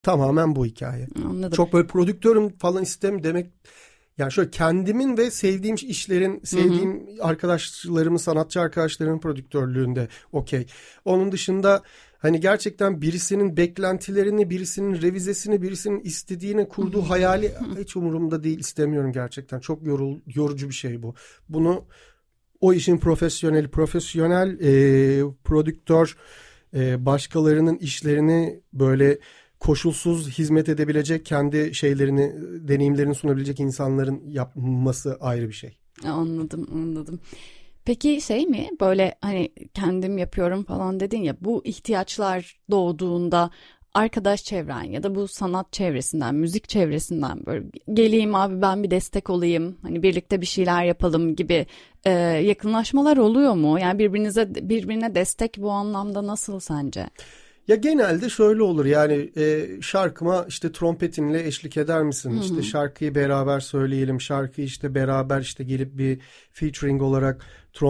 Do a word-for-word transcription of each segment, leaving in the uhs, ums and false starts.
Tamamen bu hikaye. Anladım. Çok böyle prodüktörüm falan istem demek. Yani şöyle kendimin ve sevdiğim işlerin, sevdiğim hı hı. arkadaşlarımın, sanatçı arkadaşlarımın prodüktörlüğünde okey. Onun dışında hani gerçekten birisinin beklentilerini, birisinin revizesini, birisinin istediğini, kurduğu hayali hiç umurumda değil, istemiyorum gerçekten. Çok yorul, yorucu bir şey bu. Bunu o işin profesyoneli, profesyonel e, prodüktör e, başkalarının işlerini böyle koşulsuz hizmet edebilecek, kendi şeylerini, deneyimlerini sunabilecek insanların yapması ayrı bir şey. Anladım, anladım. Peki şey mi, böyle hani kendim yapıyorum falan dedin ya, bu ihtiyaçlar doğduğunda arkadaş çevren ya da bu sanat çevresinden, müzik çevresinden böyle geleyim abi ben bir destek olayım, hani birlikte bir şeyler yapalım gibi e, yakınlaşmalar oluyor mu? Yani birbirinize birbirine destek bu anlamda nasıl sence? Ya genelde şöyle olur yani e, şarkıma işte trompetinle eşlik eder misin? Hı hı. İşte şarkıyı beraber söyleyelim, şarkıyı işte beraber işte gelip bir featuring olarak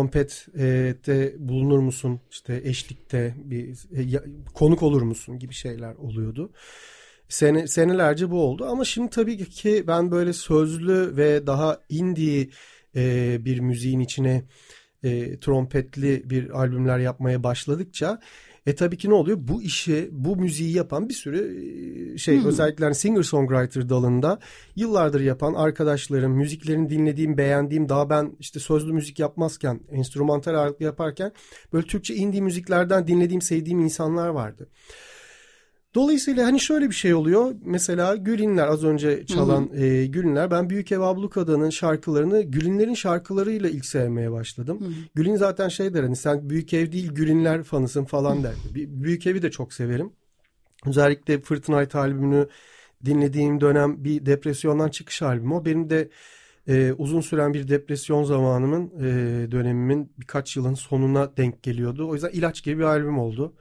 trompette bulunur musun? İşte eşlikte bir e, konuk olur musun gibi şeyler oluyordu. Sene, senelerce bu oldu ama şimdi tabii ki ben böyle sözlü ve daha indie e, bir müziğin içine e, trompetli bir albümler yapmaya başladıkça E tabii ki ne oluyor? Bu işi, bu müziği yapan bir sürü şey, hmm. özellikle hani singer-songwriter dalında yıllardır yapan arkadaşlarım, müziklerini dinlediğim, beğendiğim, daha ben işte sözlü müzik yapmazken, enstrümantal ağırlıklı yaparken böyle Türkçe indie müziklerden dinlediğim, sevdiğim insanlar vardı. Dolayısıyla hani şöyle bir şey oluyor. Mesela Gülinler, az önce çalan hı hı. E, Gülinler. Ben Büyük Ev Ablukada'nın şarkılarını Gülinler'in şarkılarıyla ilk sevmeye başladım. Hı hı. Gülin zaten şey der, hani sen Büyük Ev değil Gülinler fanısın falan der. Büyük Ev'i de çok severim. Özellikle Fırtınayt albümünü dinlediğim dönem bir depresyondan çıkış albümü o. Benim de e, uzun süren bir depresyon zamanımın, e, dönemimin birkaç yılın sonuna denk geliyordu. O yüzden ilaç gibi bir albüm oldu.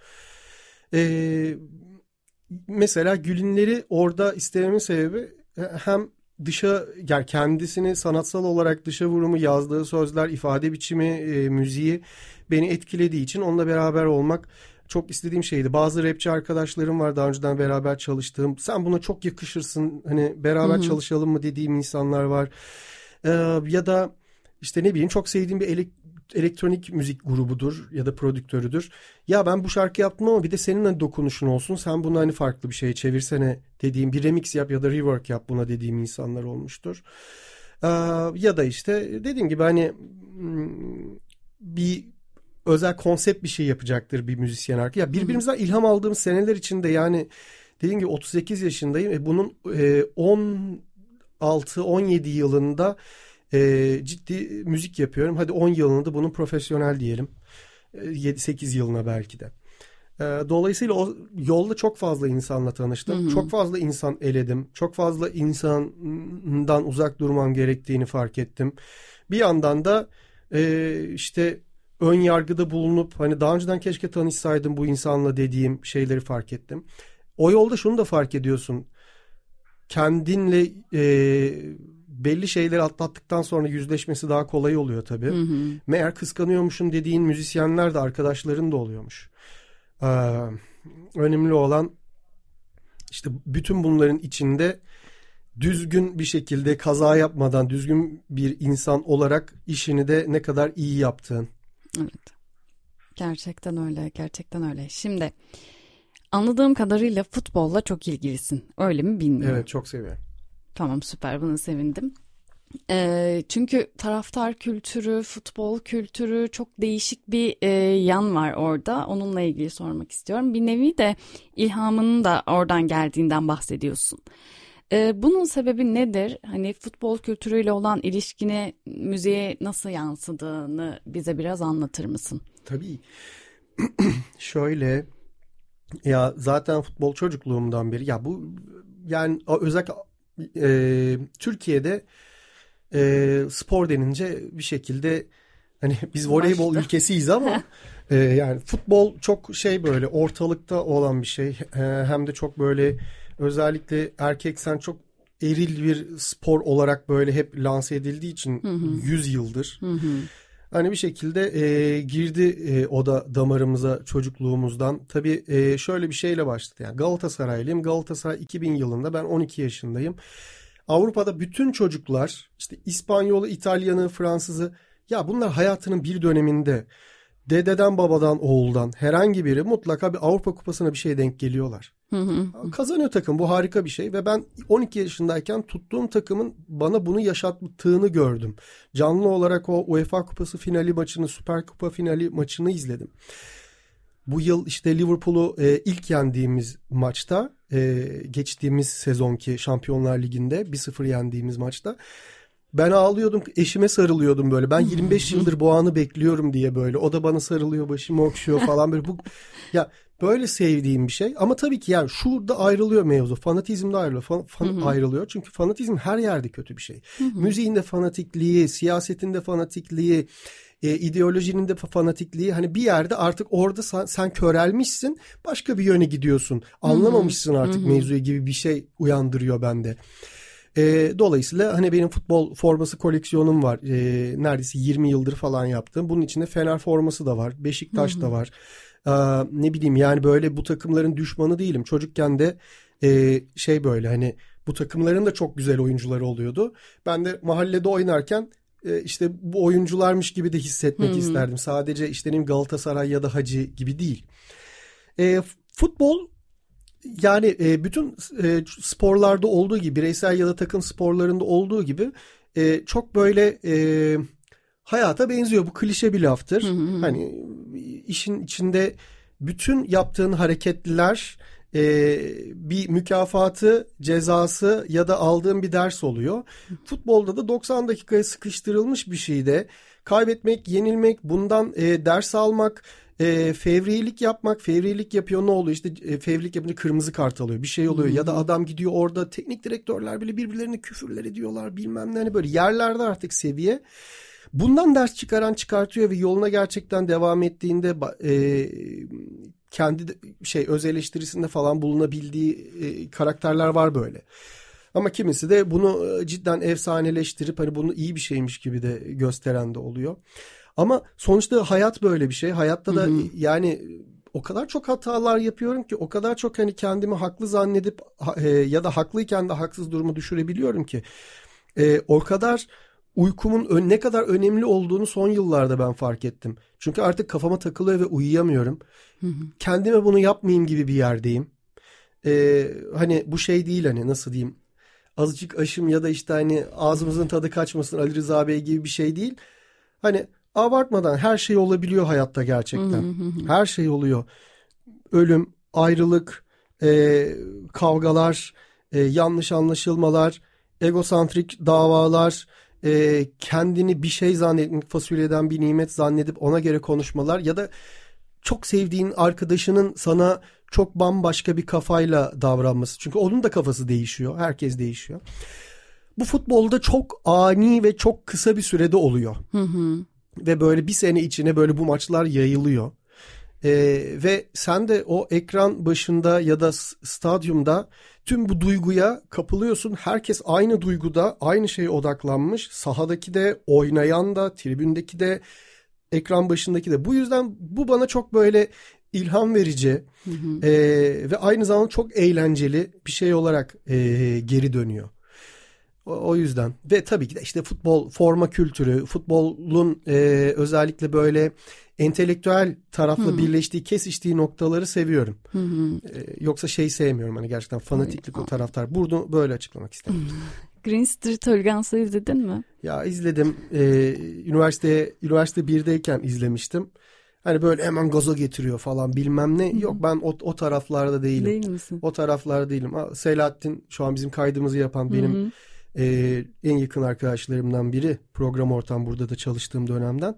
Eee... Mesela Gülinler'i orada istememin sebebi hem dışa, yani kendisini sanatsal olarak dışa vurumu, yazdığı sözler, ifade biçimi, e, müziği beni etkilediği için onunla beraber olmak çok istediğim şeydi. Bazı rapçi arkadaşlarım var daha önceden beraber çalıştığım. Sen buna çok yakışırsın, hani beraber hı hı. çalışalım mı dediğim insanlar var. Ee, ya da işte ne bileyim çok sevdiğim bir elektrik elektronik müzik grubudur ya da prodüktörüdür. Ya ben bu şarkı yaptım ama bir de senin hani dokunuşun olsun. Sen bunu hani farklı bir şeye çevirsene dediğim, bir remix yap ya da rework yap buna dediğim insanlar olmuştur. Ee, ya da işte dediğim gibi hani bir özel konsept bir şey yapacaktır bir müzisyen arka. Ya birbirimizden Hı-hı. ilham aldığımız seneler içinde, yani dediğim gibi otuz sekiz yaşındayım. E bunun e, on altı on yedi yılında E, ciddi müzik yapıyorum. Hadi on yılında bunun profesyonel diyelim. E, yedi sekiz yılına belki de. E, dolayısıyla o yolda çok fazla insanla tanıştım. Hı hı. Çok fazla insan eledim. Çok fazla insandan uzak durmam gerektiğini fark ettim. Bir yandan da e, işte ön yargıda bulunup hani daha önceden keşke tanışsaydım bu insanla dediğim şeyleri fark ettim. O yolda şunu da fark ediyorsun. Kendinle e, belli şeyleri atlattıktan sonra yüzleşmesi daha kolay oluyor tabii. Hı hı. Meğer kıskanıyormuşum dediğin müzisyenler de arkadaşların da oluyormuş. Ee, önemli olan işte bütün bunların içinde düzgün bir şekilde, kaza yapmadan düzgün bir insan olarak işini de ne kadar iyi yaptığın. Evet. Gerçekten öyle, gerçekten öyle. Şimdi anladığım kadarıyla futbolla çok ilgilisin. Öyle mi bilmiyorum. Evet, çok seviyorum. Tamam, süper, buna sevindim. E, çünkü taraftar kültürü, futbol kültürü, çok değişik bir e, yan var orada. Onunla ilgili sormak istiyorum. Bir nevi de ilhamının da oradan geldiğinden bahsediyorsun. E, bunun sebebi nedir? Hani futbol kültürüyle olan ilişkini müziğe nasıl yansıdığını bize biraz anlatır mısın? Tabii. Şöyle, ya zaten futbol çocukluğumdan beri, ya bu yani özellikle e, Türkiye'de e, spor denince bir şekilde hani biz voleybol Başta. ülkesiyiz ama e, yani futbol çok şey, böyle ortalıkta olan bir şey. E, hem de çok böyle, özellikle erkeksen çok eril bir spor olarak böyle hep lanse edildiği için hı hı. yüz yıldır. Hı hı. Hani bir şekilde e, girdi e, o da damarımıza çocukluğumuzdan. Tabii e, şöyle bir şeyle başladı. Yani Galatasaraylıyım. Galatasaray iki bin yılında, ben on iki yaşındayım. Avrupa'da bütün çocuklar, işte İspanyolu, İtalyanı, Fransızı, ya bunlar hayatının bir döneminde dededen, babadan, oğuldan herhangi biri mutlaka bir Avrupa Kupası'na bir şey denk geliyorlar. Hı hı. Kazanıyor takım, bu harika bir şey ve ben on iki yaşındayken tuttuğum takımın bana bunu yaşattığını gördüm. Canlı olarak o UEFA Kupası finali maçını, Süper Kupa finali maçını izledim. Bu yıl işte Liverpool'u e, ilk yendiğimiz maçta, e, geçtiğimiz sezonki Şampiyonlar Ligi'nde bir sıfır yendiğimiz maçta ben ağlıyordum, eşime sarılıyordum böyle. Ben yirmi beş yıldır bu anı bekliyorum diye böyle. O da bana sarılıyor, başımı okşuyor falan böyle. Bu ya böyle sevdiğim bir şey. Ama tabii ki yani şurada ayrılıyor mevzu. Fanatizmde ayrılıyor. Fan, fan ayrılıyor. Çünkü fanatizm her yerde kötü bir şey. Müziğin de fanatikliği, siyasetin de fanatikliği, e, ideolojinin de fanatikliği. Hani bir yerde artık orada sen, sen körelmişsin. Başka bir yöne gidiyorsun. Anlamamışsın artık mevzuyu gibi bir şey uyandırıyor bende. E, dolayısıyla hani benim futbol forması koleksiyonum var. E, neredeyse yirmi yıldır falan yaptım. Bunun içinde Fener forması da var. Beşiktaş hı hı. da var. E, ne bileyim yani böyle bu takımların düşmanı değilim. Çocukken de e, şey böyle hani bu takımların da çok güzel oyuncuları oluyordu. Ben de mahallede oynarken e, işte bu oyuncularmış gibi de hissetmek hı hı. isterdim. Sadece işte Galatasaray ya da Hacı gibi değil. E, futbol yani e, bütün e, sporlarda olduğu gibi, bireysel ya da takım sporlarında olduğu gibi e, çok böyle e, hayata benziyor. Bu klişe bir laftır. Hı hı. Hani işin içinde bütün yaptığın hareketler e, bir mükafatı, cezası ya da aldığın bir ders oluyor. Futbolda da doksan dakikaya sıkıştırılmış bir şeyde kaybetmek, yenilmek, bundan e, ders almak, E, fevrilik yapmak, fevrilik yapıyor, ne oluyor? İşte e, fevrilik yapınca kırmızı kart alıyor. Bir şey oluyor. Hmm. Ya da adam gidiyor orada, teknik direktörler bile birbirlerine küfürler ediyorlar bilmem ne. Hani böyle yerlerde artık seviye. Bundan ders çıkaran çıkartıyor ve yoluna gerçekten devam ettiğinde e, kendi şey öz eleştirisinde falan bulunabildiği e, karakterler var böyle. Ama kimisi de bunu cidden efsaneleştirip hani bunu iyi bir şeymiş gibi de gösteren de oluyor. Ama sonuçta hayat böyle bir şey. Hayatta da hı hı. yani o kadar çok hatalar yapıyorum ki, o kadar çok hani kendimi haklı zannedip e, ya da haklıyken de haksız duruma düşürebiliyorum ki. E, o kadar uykumun ne kadar önemli olduğunu son yıllarda ben fark ettim. Çünkü artık kafama takılıyor ve uyuyamıyorum. Hı hı. Kendime bunu yapmayayım gibi bir yerdeyim. E, hani bu şey değil, hani nasıl diyeyim, azıcık aşım ya da işte hani ağzımızın tadı kaçmasın Ali Rıza Bey gibi bir şey değil. Hani abartmadan her şey olabiliyor hayatta gerçekten. Hı hı hı. Her şey oluyor. Ölüm, ayrılık, e, kavgalar, e, yanlış anlaşılmalar, egosantrik davalar, e, kendini bir şey zannetmek, fasulyeden bir nimet zannedip ona göre konuşmalar ya da çok sevdiğin arkadaşının sana çok bambaşka bir kafayla davranması. Çünkü onun da kafası değişiyor. Herkes değişiyor. Bu futbolda çok ani ve çok kısa bir sürede oluyor. Hı hı. Ve böyle bir sene içine böyle bu maçlar yayılıyor. Ee, ve sen de o ekran başında ya da stadyumda tüm bu duyguya kapılıyorsun. Herkes aynı duyguda, aynı şeye odaklanmış. Sahadaki de, oynayan da, tribündeki de, ekran başındaki de. Bu yüzden bu bana çok böyle ilham verici hı hı. E, ve aynı zamanda çok eğlenceli bir şey olarak e, geri dönüyor. O yüzden ve tabii ki de işte futbol forma kültürü, futbolun e, özellikle böyle entelektüel tarafla hmm. birleştiği, kesiştiği noktaları seviyorum. Hmm. E, yoksa şey sevmiyorum, hani gerçekten fanatiklik o taraftar. Bunu böyle açıklamak istedim. Hmm. Green Street Hooligans izledin mi? Ya izledim. E, üniversiteye üniversite birdeyken izlemiştim. Hani böyle hemen gaza getiriyor falan bilmem ne. Yok, ben o, o taraflarda değilim. Değil misin? O taraflarda değilim. Selahattin şu an bizim kaydımızı yapan benim Hı-hı. Ee, en yakın arkadaşlarımdan biri, program ortam burada da çalıştığım dönemden.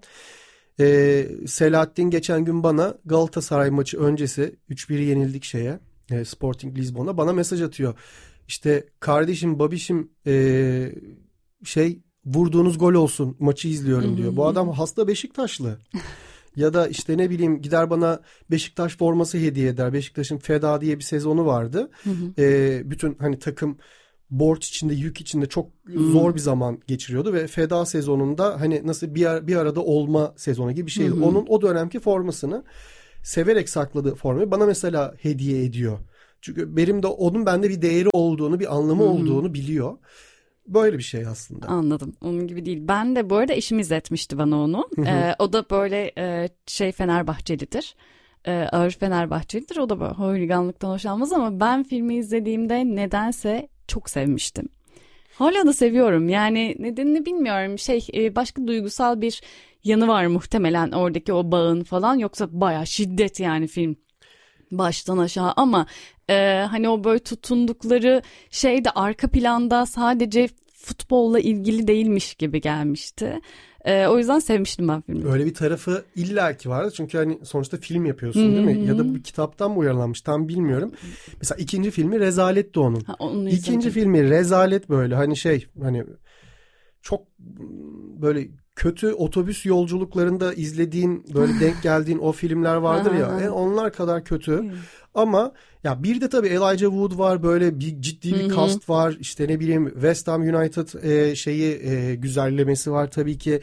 Ee, Selahattin geçen gün bana Galatasaray maçı öncesi üç bir yenildik şeye, e, Sporting Lisbon'a, bana mesaj atıyor. İşte kardeşim, babişim e, şey vurduğunuz gol olsun, maçı izliyorum Hı-hı. diyor. Bu adam hasta Beşiktaşlı. Ya da işte ne bileyim gider bana Beşiktaş forması hediye eder. Beşiktaş'ın Feda diye bir sezonu vardı. Hı hı. E, bütün hani takım borç içinde, yük içinde çok zor hmm. bir zaman geçiriyordu ve Feda sezonunda hani nasıl bir, ar- bir arada olma sezonu gibi bir şeydi. Hmm. Onun o dönemki formasını severek sakladığı formayı bana mesela hediye ediyor. Çünkü benim de onun bende bir değeri olduğunu, bir anlamı hmm. olduğunu biliyor. Böyle bir şey aslında. Anladım. Onun gibi değil. Ben de bu arada eşim izletmişti bana onu. Ee, o da böyle e, şey Fenerbahçelidir. Ee, ağır Fenerbahçelidir. O da böyle holiganlıktan hoşlanmaz ama ben filmi izlediğimde nedense çok sevmiştim. Hala da seviyorum. Yani nedenini bilmiyorum. Şey e, başka duygusal bir yanı var muhtemelen oradaki o bağın falan. Yoksa bayağı şiddet yani film. Baştan aşağı ama e, hani o böyle tutundukları şey de arka planda sadece futbolla ilgili değilmiş gibi gelmişti. E, o yüzden sevmiştim ben filmi. Öyle bir tarafı illaki vardı çünkü hani sonuçta film yapıyorsun değil mi? Ya da bir kitaptan mı uyarlanmış tam bilmiyorum. Mesela ikinci filmi Rezalet'ti onun. Ha, İkinci filmi Rezalet böyle hani şey hani çok böyle kötü otobüs yolculuklarında izlediğin böyle denk geldiğin o filmler vardır ya yani onlar kadar kötü ama ya bir de tabii Elijah Wood var böyle bir ciddi bir cast var işte ne bileyim West Ham United e, şeyi e, güzellemesi var tabii ki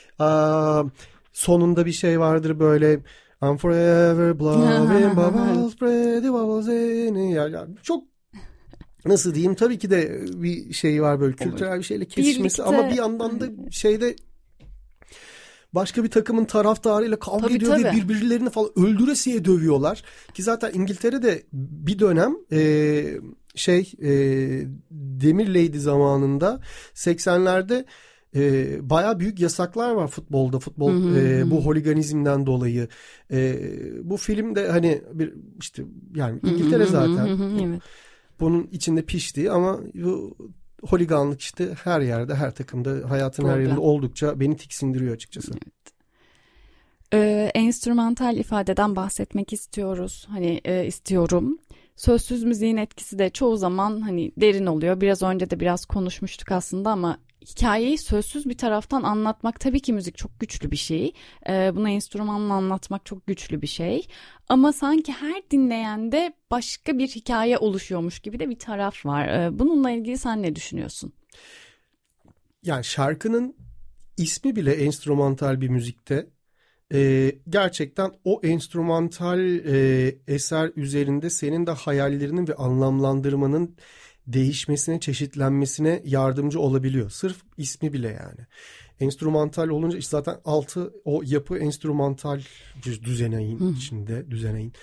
Aa, sonunda bir şey vardır böyle I'm forever blowing bubbles pretty bubbles in ya, ya çok nasıl diyeyim tabii ki de bir şey var böyle kültürel bir şeyle kesişmesi Birlikte. Ama bir yandan da şeyde başka bir takımın taraftarıyla kavga tabii, ediyor tabii. diye birbirlerini falan öldüresiye dövüyorlar. Ki zaten İngiltere'de bir dönem e, şey e, Demir Lady zamanında seksenlerde e, bayağı büyük yasaklar var futbolda. Futbol hı hı, e, bu holiganizmden dolayı. E, bu filmde hani bir işte yani İngiltere zaten. Hı hı, hı, evet. Bunun içinde piştiği ama bu holiganlık işte her yerde, her takımda, hayatın Problem. her yerinde oldukça beni tiksindiriyor açıkçası. Evet. Ee, enstrümantal ifadeden bahsetmek istiyoruz. Hani e, istiyorum. Sözsüz müziğin etkisi de çoğu zaman hani derin oluyor. Biraz önce de biraz konuşmuştuk aslında ama hikayeyi sözsüz bir taraftan anlatmak tabii ki müzik çok güçlü bir şey. Ee, bunu enstrümanla anlatmak çok güçlü bir şey. Ama sanki her dinleyende başka bir hikaye oluşuyormuş gibi de bir taraf var. Ee, bununla ilgili sen ne düşünüyorsun? Yani şarkının ismi bile enstrümantal bir müzikte. Ee, gerçekten o enstrümantal e, eser üzerinde senin de hayallerinin ve anlamlandırmanın değişmesine, çeşitlenmesine yardımcı olabiliyor. Sırf ismi bile yani. Enstrümantal olunca işte zaten altı o yapı enstrümantal bir düzeneğin Hı. içinde. Düzeneğin.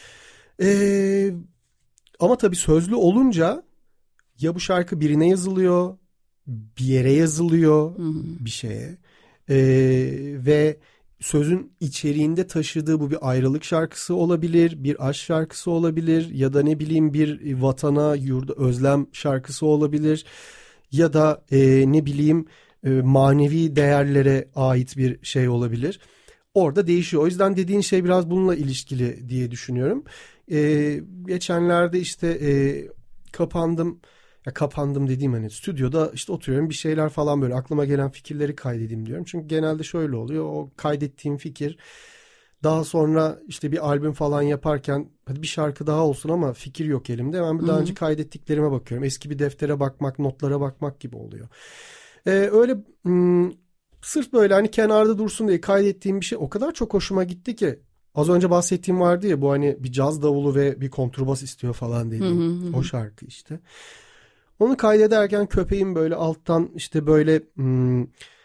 Ee, ama tabii sözlü olunca ya bu şarkı birine yazılıyor, bir yere yazılıyor, Hı. bir şeye. Ee, ve sözün içeriğinde taşıdığı bu bir ayrılık şarkısı olabilir, bir aşk şarkısı olabilir ya da ne bileyim bir vatana, yurda özlem şarkısı olabilir ya da e, ne bileyim e, manevi değerlere ait bir şey olabilir. Orada değişiyor. O yüzden dediğin şey biraz bununla ilişkili diye düşünüyorum. E, geçenlerde işte e, kapandım. Ya kapandım dediğim hani stüdyoda işte oturuyorum bir şeyler falan böyle aklıma gelen fikirleri kaydedeyim diyorum. Çünkü genelde şöyle oluyor o kaydettiğim fikir daha sonra işte bir albüm falan yaparken hadi bir şarkı daha olsun ama fikir yok elimde. Hemen daha önce kaydettiklerime bakıyorum. Eski bir deftere bakmak, notlara bakmak gibi oluyor. Ee, öyle hmm, sırf böyle hani kenarda dursun diye kaydettiğim bir şey o kadar çok hoşuma gitti ki. Az önce bahsettiğim vardı ya bu hani bir caz davulu ve bir kontrbas istiyor falan dediğim o şarkı işte. Onu kaydederken köpeğim böyle alttan işte böyle hmm,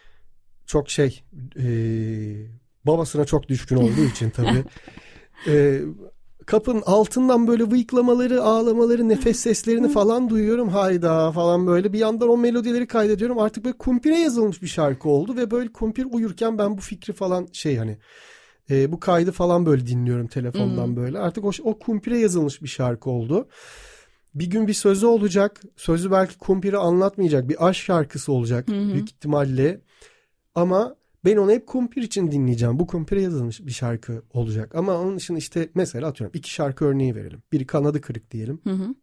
çok şey e, babasına çok düşkün olduğu için tabii e, kapının altından böyle vıyıklamaları, ağlamaları, nefes seslerini falan duyuyorum. Hayda falan böyle bir yandan o melodileri kaydediyorum. Artık böyle kumpire yazılmış bir şarkı oldu ve böyle kumpir uyurken ben bu fikri falan şey hani e, bu kaydı falan böyle dinliyorum telefondan hmm. böyle. Artık o, o kumpire yazılmış bir şarkı oldu. Bir gün bir sözü olacak. Sözü belki kumpiri anlatmayacak. Bir aşk şarkısı olacak. Hı hı. Büyük ihtimalle. Ama ben onu hep kumpir için dinleyeceğim. Bu kumpire yazılmış bir şarkı olacak. Ama onun için işte mesela atıyorum iki şarkı örneği verelim. Biri Kanadı Kırık diyelim. Hı hı.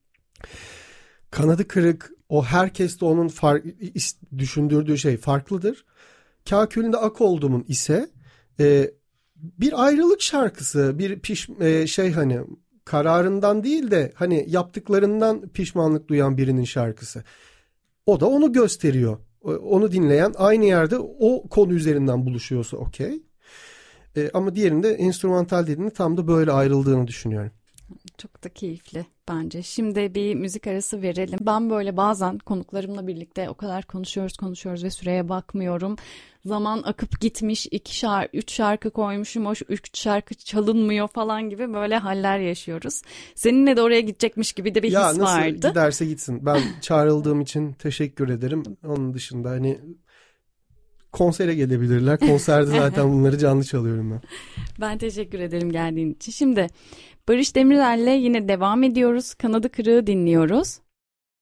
Kanadı Kırık o herkes de onun fark, düşündürdüğü şey farklıdır. Kakülünde Ak Oldum'un ise e, bir ayrılık şarkısı. Bir piş, e, şey hani kararından değil de hani yaptıklarından pişmanlık duyan birinin şarkısı. O da onu gösteriyor. Onu dinleyen aynı yerde o konu üzerinden buluşuyorsa okey. E, ama diğerinde enstrümantal dediğinde tam da böyle ayrıldığını düşünüyorum. Çok da keyifli bence. Şimdi bir müzik arası verelim. Ben böyle bazen konuklarımla birlikte o kadar konuşuyoruz konuşuyoruz ve süreye bakmıyorum. Zaman akıp gitmiş, iki şarkı, üç şarkı koymuşum, o üç şarkı çalınmıyor falan gibi böyle haller yaşıyoruz. Seninle de oraya gidecekmiş gibi de bir ya his nasıl vardı. Giderse gitsin. Ben çağrıldığım için teşekkür ederim. Onun dışında hani konsere gelebilirler. Konserde zaten bunları canlı çalıyorum ben. Ben teşekkür ederim geldiğin için. Şimdi Barış Demirel'le yine devam ediyoruz. Kanadı Kırığı dinliyoruz.